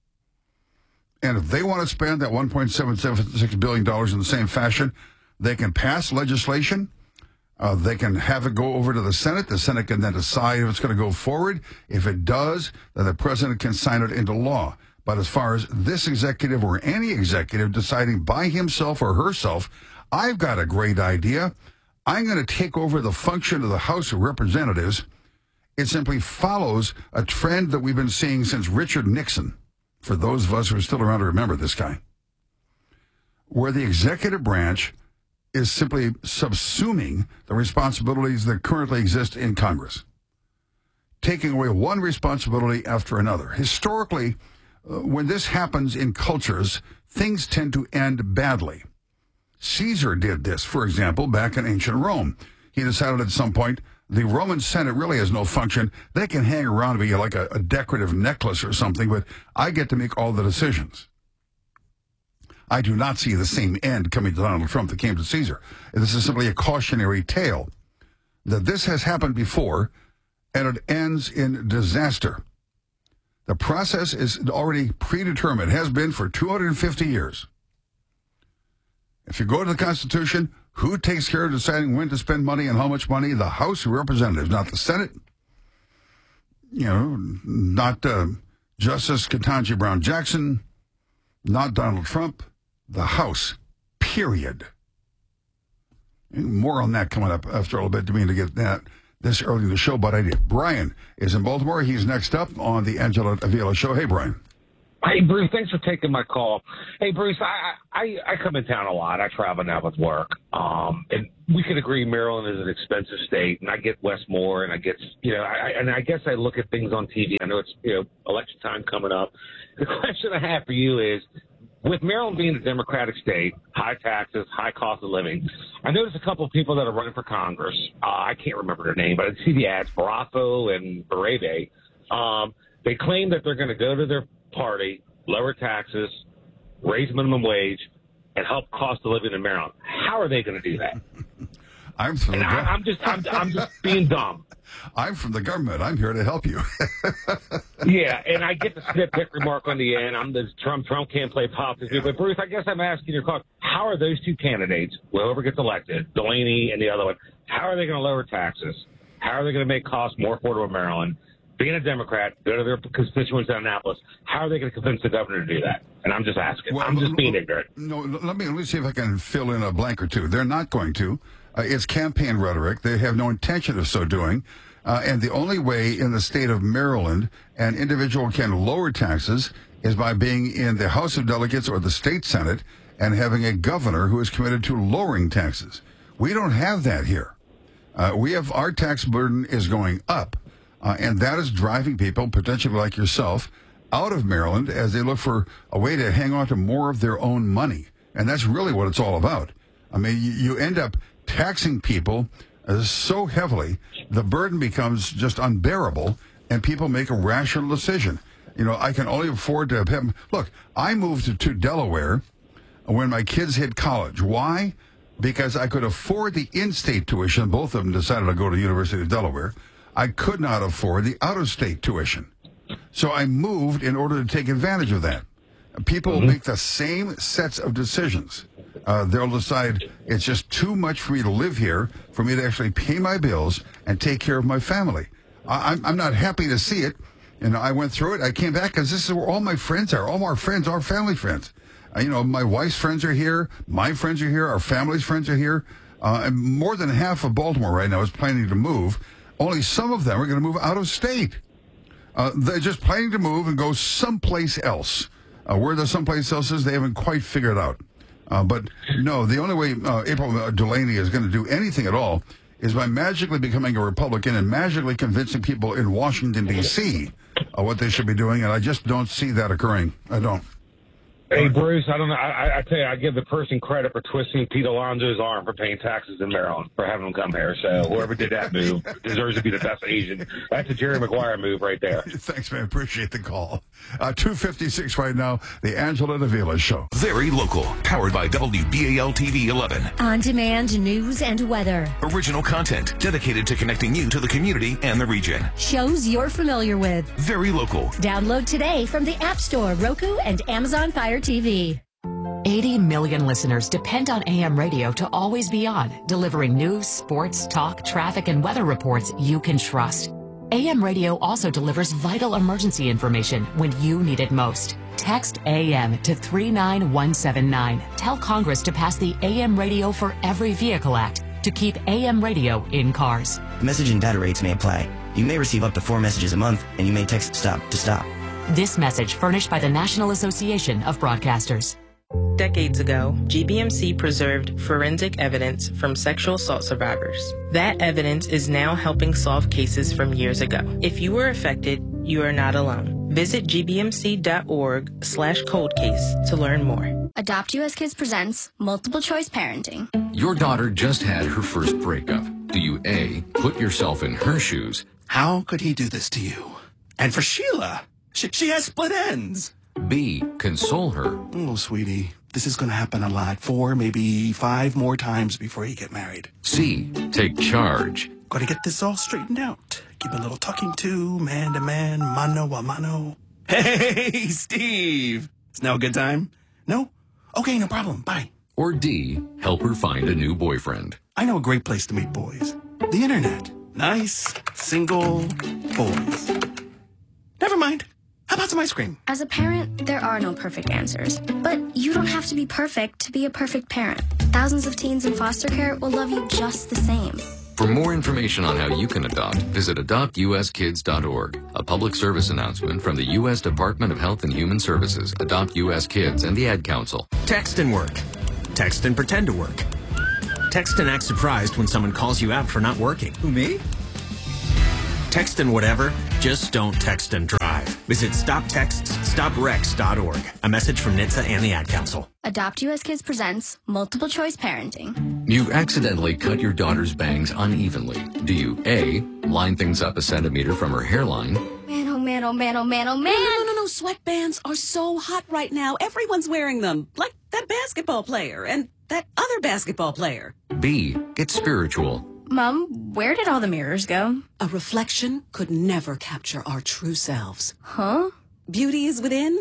Speaker 27: And if they want to spend that one point seven seven six billion dollars in the same fashion, they can pass legislation. Uh, they can have it go over to the Senate. The Senate can then decide if it's going to go forward. If it does, then the president can sign it into law. But as far as this executive or any executive deciding by himself or herself, I've got a great idea, I'm going to take over the function of the House of Representatives, it simply follows a trend that we've been seeing since Richard Nixon, for those of us who are still around to remember this guy, where the executive branch is simply subsuming the responsibilities that currently exist in Congress, taking away one responsibility after another. Historically, Uh, when this happens in cultures, things tend to end badly. Caesar did this, for example, back in ancient Rome. He decided at some point the Roman Senate really has no function. They can hang around and be like a, a decorative necklace or something, but I get to make all the decisions. I do not see the same end coming to Donald Trump that came to Caesar. This is simply a cautionary tale that this has happened before, and it ends in disaster. The process is already predetermined, has been for two hundred fifty years. If you go to the Constitution, who takes care of deciding when to spend money and how much money? The House of Representatives, not the Senate. You know, not uh, Justice Ketanji Brown Jackson, not Donald Trump. The House, period. More on that coming up after a little bit. Didn't mean to get that this early in the show, but I did. Brian is in Baltimore. He's next up on the Angela Avila Show. Hey, Brian.
Speaker 11: Hey, Bruce, thanks for taking my call. Hey, Bruce, I, I, I come in town a lot. I travel now with work. Um, and we can agree Maryland is an expensive state, and I get Westmore, and I get, you know, I, and I guess I look at things on T V. I know it's, you know, election time coming up. The question I have for you is, with Maryland being a Democratic state, high taxes, high cost of living, I noticed a couple of people that are running for Congress. Uh, I can't remember their name, but I see the ads, Barrasso and Barreve. Um, they claim that they're going to go to their party, lower taxes, raise minimum wage, and help cost of living in Maryland. How are they going to do that?
Speaker 27: I'm from
Speaker 11: and
Speaker 27: the
Speaker 11: I, I'm just, I'm, I'm just being dumb.
Speaker 27: I'm from the government. I'm here to help you.
Speaker 11: Yeah, and I get the snip-pick remark on the end. I'm the Trump. Trump can't play politics. Yeah. But Bruce, I guess I'm asking your call. How are those two candidates, whoever gets elected, Delaney and the other one, how are they going to lower taxes? How are they going to make costs more affordable in Maryland? Being a Democrat, go to their constituents in Annapolis. How are they going to convince the governor to do that? And I'm just asking.
Speaker 27: Well,
Speaker 11: I'm just being ignorant.
Speaker 27: No, let me let me see if I can fill in a blank or two. They're not going to. Uh, it's campaign rhetoric. They have no intention of so doing. Uh, and the only way in the state of Maryland an individual can lower taxes is by being in the House of Delegates or the state Senate and having a governor who is committed to lowering taxes. We don't have that here. Uh, we have our tax burden is going up. Uh, and that is driving people, potentially like yourself, out of Maryland as they look for a way to hang on to more of their own money. And that's really what it's all about. I mean, you, you end up taxing people uh, so heavily, the burden becomes just unbearable, and people make a rational decision. You know, I can only afford to have... Look, I moved to, to Delaware when my kids hit college. Why? Because I could afford the in-state tuition. Both of them decided to go to the University of Delaware. I could not afford the out-of-state tuition. So I moved in order to take advantage of that. People mm-hmm. make the same sets of decisions. Uh, they'll decide it's just too much for me to live here, for me to actually pay my bills and take care of my family. I, I'm, I'm not happy to see it. And I went through it. I came back because this is where all my friends are. All our friends, our family friends. Uh, you know, my wife's friends are here. My friends are here. Our family's friends are here. Uh, and more than half of Baltimore right now is planning to move. Only some of them are going to move out of state. Uh, they're just planning to move and go someplace else. Uh, where the someplace else is, they haven't quite figured out. Uh, but no, the only way uh, April Delaney is going to do anything at all is by magically becoming a Republican and magically convincing people in Washington, D C uh, what they should be doing. And I just don't see that occurring. I don't.
Speaker 11: Hey, Bruce, I don't know. I, I tell you, I give the person credit for twisting Pete Alonso's arm for paying taxes in Maryland, for having him come here. So whoever did that move deserves to be the best Asian. That's a Jerry Maguire move right there.
Speaker 27: Thanks, man. Appreciate the call. Uh, two fifty-six right now, the Angela Avila Show.
Speaker 4: Very local, powered by W B A L T V eleven.
Speaker 3: On-demand news and weather.
Speaker 4: Original content dedicated to connecting you to the community and the region.
Speaker 3: Shows you're familiar with.
Speaker 4: Very local.
Speaker 3: Download today from the App Store, Roku, and Amazon Fire T V.
Speaker 14: eighty million listeners depend on A M radio to always be on, delivering news, sports, talk, traffic, and weather reports you can trust. A M radio also delivers vital emergency information when you need it most. Text A M to three nine one seven nine. Tell Congress to pass the A M Radio for Every Vehicle Act to keep A M radio in cars.
Speaker 15: Message and data rates may apply. You may receive up to four messages a month, and you may text STOP to stop.
Speaker 14: This message furnished by the National Association of Broadcasters.
Speaker 16: Decades ago, G B M C preserved forensic evidence from sexual assault survivors. That evidence is now helping solve cases from years ago. If you were affected, you are not alone. Visit gbmc.org slash cold case to learn more.
Speaker 24: Adopt U S Kids presents Multiple Choice Parenting.
Speaker 25: Your daughter just had her first breakup. Do you A, put yourself in her shoes?
Speaker 18: How could he do this to you? And for Sheila, she, she has split ends.
Speaker 25: B, console her.
Speaker 18: Oh, sweetie, this is going to happen a lot. Four, maybe five more times before you get married.
Speaker 25: C, take charge.
Speaker 18: Got to get this all straightened out. Give a little talking to, man to man, mano a mano. Hey, Steve. Is now a good time? No? Okay, no problem. Bye.
Speaker 25: Or D, help her find a new boyfriend?
Speaker 18: I know a great place to meet boys. The internet. Nice, single boys. Never mind. How about some ice cream?
Speaker 24: As a parent, there are no perfect answers. But you don't have to be perfect to be a perfect parent. Thousands of teens in foster care will love you just the same.
Speaker 25: For more information on how you can adopt, visit adopt u s kids dot org. A public service announcement from the U S Department of Health and Human Services, Adopt U S Kids, and the Ad Council.
Speaker 2: Text and work. Text and pretend to work. Text and act surprised when someone calls you out for not working. Who, me? Text and whatever, just don't text and drive. Visit stop texts stop wrecks dot org. A message from N H T S A and the Ad Council.
Speaker 24: Adopt U S Kids presents Multiple Choice Parenting.
Speaker 25: You accidentally cut your daughter's bangs unevenly. Do you A, line things up a centimeter from her hairline?
Speaker 24: Man, oh man, oh man, oh man, oh man.
Speaker 6: No, no, no, no. Sweatbands are so hot right now. Everyone's wearing them. Like that basketball player and that other basketball player.
Speaker 25: B, get spiritual.
Speaker 10: Mom, where did all the mirrors go?
Speaker 6: A reflection could never capture our true selves.
Speaker 10: Huh?
Speaker 6: Beauty is within.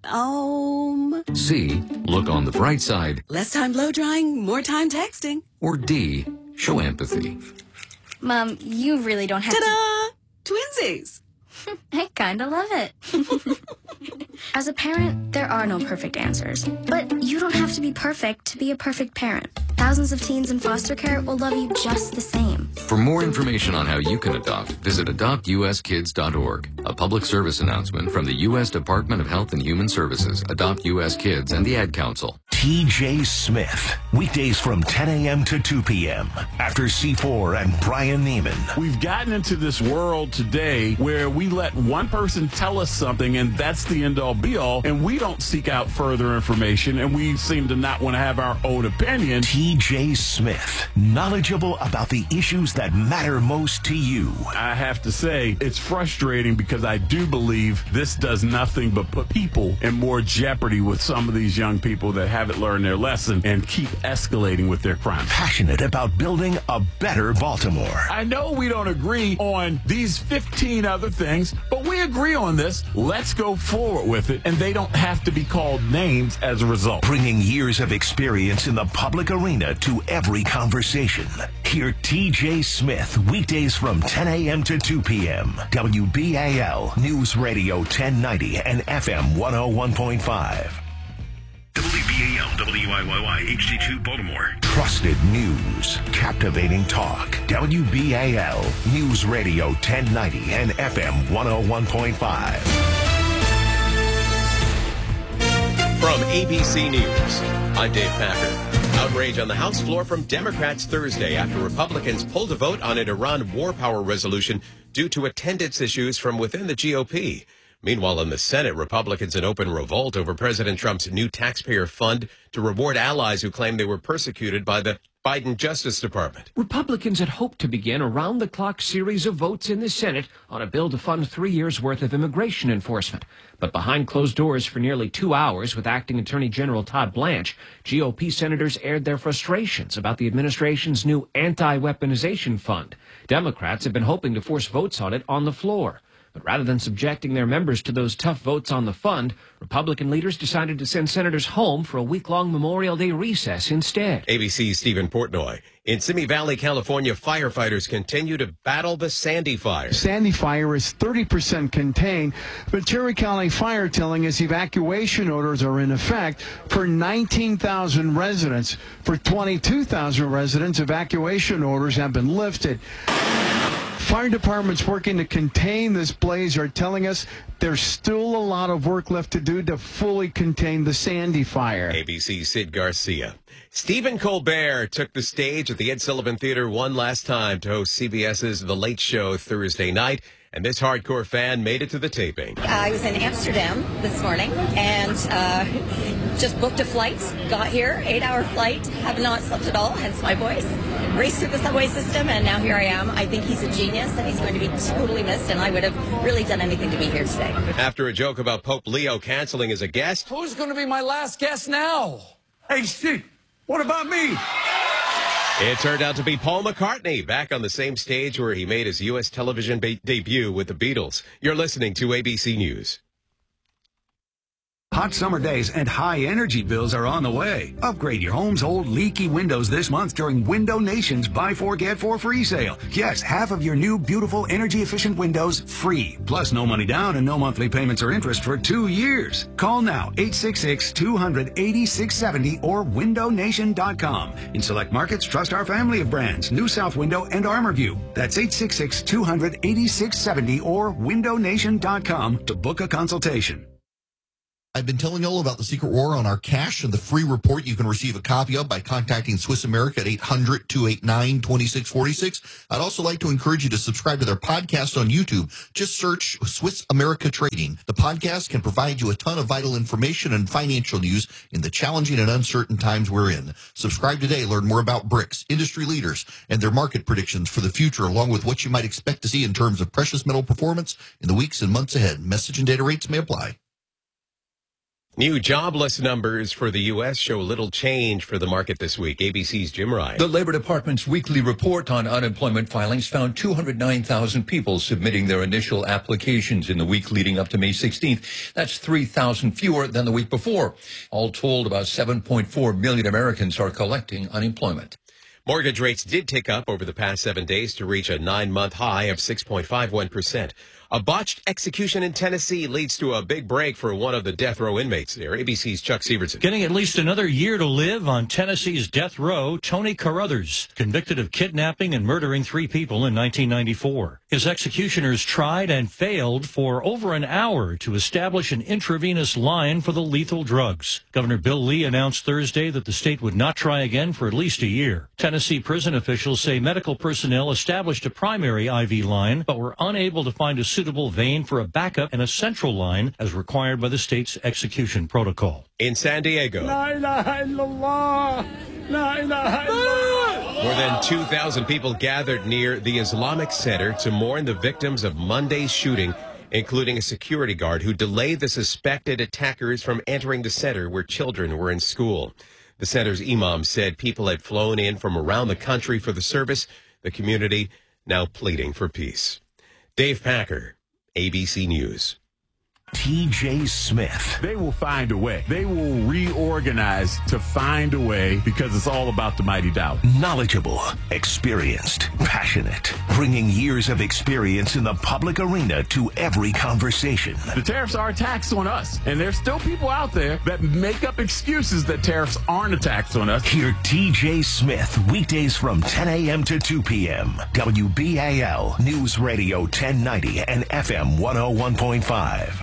Speaker 6: Um.
Speaker 25: C, look on the bright side.
Speaker 6: Less time blow drying, more time texting.
Speaker 25: Or D, show empathy.
Speaker 10: Mom, you really don't have
Speaker 6: Ta-da! to... Twinsies!
Speaker 10: I kinda love it.
Speaker 24: As a parent, there are no perfect answers. But you don't have to be perfect to be a perfect parent. Thousands of teens in foster care will love you just the same.
Speaker 25: For more information on how you can adopt, visit adopt u s kids dot org. A public service announcement from the U S Department of Health and Human Services, Adopt U S Kids, and the Ad Council.
Speaker 17: T J Smith, weekdays from ten a.m. to two p.m. after C four and Brian Neiman.
Speaker 8: We've gotten into this world today where we let one person tell us something and that's the end-all be-all, and we don't seek out further information, and we seem to not want to have our own opinion.
Speaker 17: T J Smith, knowledgeable about the issues that matter most to you.
Speaker 8: I have to say, it's frustrating because I do believe this does nothing but put people in more jeopardy with some of these young people that haven't learned their lesson and keep escalating with their crimes.
Speaker 17: Passionate about building a better Baltimore.
Speaker 8: I know we don't agree on these fifteen other things, but we agree on this. Let's go forward with it, and they don't have to be called names as a result.
Speaker 17: Bringing years of experience in the public arena to every conversation. Hear T J Smith weekdays from ten a.m. to two p.m. W B A L News Radio ten ninety and F M one oh one point five.
Speaker 4: W B A L W I Y Y H D two Baltimore.
Speaker 17: Trusted news, captivating talk. W B A L News Radio ten ninety and F M one oh one point five.
Speaker 19: From A B C News, I'm Dave Packer. Outrage on the House floor from Democrats Thursday after Republicans pulled a vote on an Iran war power resolution due to attendance issues from within the G O P. Meanwhile, in the Senate, Republicans in open revolt over President Trump's new taxpayer fund to reward allies who claim they were persecuted by the Biden Justice Department.
Speaker 20: Republicans had hoped to begin a round-the-clock series of votes in the Senate on a bill to fund three years' worth of immigration enforcement. But behind closed doors for nearly two hours with Acting Attorney General Todd Blanche, G O P senators aired their frustrations about the administration's new anti-weaponization fund. Democrats have been hoping to force votes on it on the floor. But rather than subjecting their members to those tough votes on the fund, Republican leaders decided to send senators home for a week-long Memorial Day recess instead.
Speaker 19: A B C's Stephen Portnoy. In Simi Valley, California, firefighters continue to battle the Sandy fire.
Speaker 21: Sandy fire is thirty percent contained, but Cherry County Fire telling us evacuation orders are in effect for nineteen thousand residents. For twenty-two thousand residents, evacuation orders have been lifted. Fire departments working to contain this blaze are telling us there's still a lot of work left to do to fully contain the Sandy fire.
Speaker 19: A B C's Sid Garcia. Stephen Colbert took the stage at the Ed Sullivan Theater one last time to host CBS's The Late Show Thursday night, and this hardcore fan made it to the taping.
Speaker 22: I was in Amsterdam this morning and uh, just booked a flight, got here, eight-hour flight, have not slept at all, hence my voice. Raced through the subway system, and now here I am. I think he's a genius, and he's going to be totally missed, and I would have really done anything to be here today.
Speaker 19: After a joke about Pope Leo canceling as a guest.
Speaker 23: Who's going to be my last guest now? Hey, Steve, what about me?
Speaker 19: It turned out to be Paul McCartney, back on the same stage where he made his U S television ba- debut with the Beatles. You're listening to A B C News.
Speaker 1: Hot summer days and high energy bills are on the way. Upgrade your home's old leaky windows this month during Window Nation's Buy Four Get Four free sale. Yes, half of your new beautiful energy efficient windows free. Plus no money down and no monthly payments or interest for two years. Call now eight six six, two hundred, eighty-six seventy or window nation dot com. In select markets, trust our family of brands, New South Window and ArmorView. That's eight six six, two hundred, eighty-six seventy or window nation dot com to book a consultation.
Speaker 5: I've been telling you all about the secret war on our cash and the free report you can receive a copy of by contacting Swiss America at eight hundred, two eight nine, two six four six. I'd also like to encourage you to subscribe to their podcast on YouTube. Just search Swiss America Trading. The podcast can provide you a ton of vital information and financial news in the challenging and uncertain times we're in. Subscribe today. Learn more about BRICS, industry leaders, and their market predictions for the future, along with what you might expect to see in terms of precious metal performance in the weeks and months ahead. Message and data rates may apply.
Speaker 19: New jobless numbers for the U S show little change for the market this week. A B C's Jim Ryan.
Speaker 7: The Labor Department's weekly report on unemployment filings found two hundred nine thousand people submitting their initial applications in the week leading up to May sixteenth. That's three thousand fewer than the week before. All told, about seven point four million Americans are collecting unemployment.
Speaker 19: Mortgage rates did tick up over the past seven days to reach a nine-month high of six point five one percent. A botched execution in Tennessee leads to a big break for one of the death row inmates there. A B C's Chuck Severson.
Speaker 9: Getting at least another year to live on Tennessee's death row, Tony Carruthers, convicted of kidnapping and murdering three people in nineteen ninety-four. His executioners tried and failed for over an hour to establish an intravenous line for the lethal drugs. Governor Bill Lee announced Thursday that the state would not try again for at least a year. Tennessee prison officials say medical personnel established a primary I V line, but were unable to find a suitable vein for a backup and a central line as required by the state's execution protocol.
Speaker 19: In San Diego,
Speaker 9: La ilaha illallah. La ilaha illallah.
Speaker 19: more than two thousand people gathered near the Islamic Center to mourn the victims of Monday's shooting, including a security guard who delayed the suspected attackers from entering the center where children were in school. The center's imam said people had flown in from around the country for the service, the community now pleading for peace. Dave Packer, A B C News.
Speaker 17: T J Smith.
Speaker 8: They will find a way. They will reorganize to find a way because it's all about the mighty Dow.
Speaker 17: Knowledgeable, experienced, passionate, bringing years of experience in the public arena to every conversation.
Speaker 8: The tariffs are a tax on us, and there's still people out there that make up excuses that tariffs aren't a tax on us.
Speaker 17: Hear T J Smith weekdays from ten a.m. to two p.m. W B A L News Radio ten ninety and F M one oh one point five.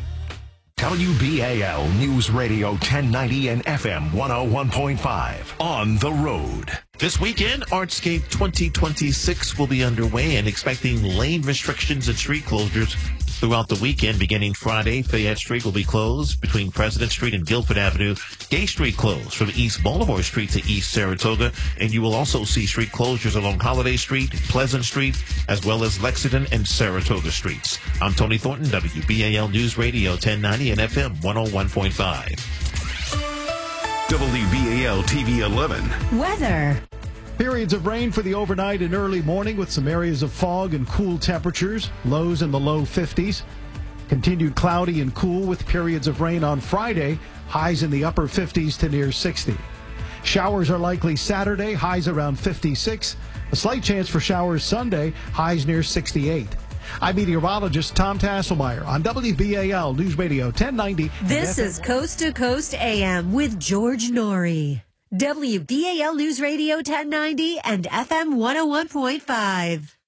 Speaker 17: W B A L News Radio ten ninety and F M one oh one point five. On the road.
Speaker 12: This weekend, Artscape twenty twenty-six will be underway and expecting lane restrictions and street closures throughout the weekend. Beginning Friday, Fayette Street will be closed between President Street and Guilford Avenue. Gay Street closed from East Baltimore Street to East Saratoga. And you will also see street closures along Holiday Street, Pleasant Street, as well as Lexington and Saratoga Streets. I'm Tony Thornton, W B A L News Radio ten ninety and F M one oh one point five.
Speaker 4: W B A L T V eleven.
Speaker 3: Weather.
Speaker 13: Periods of rain for the overnight and early morning with some areas of fog and cool temperatures. Lows in the low fifties. Continued cloudy and cool with periods of rain on Friday. Highs in the upper fifties to near sixty. Showers are likely Saturday. Highs around fifty-six. A slight chance for showers Sunday. Highs near sixty-eight. I'm meteorologist Tom Tasselmeyer on W B A L News Radio ten ninety.
Speaker 3: This is Coast to Coast A M with George Norrie. W B A L News Radio ten ninety and F M one oh one point five.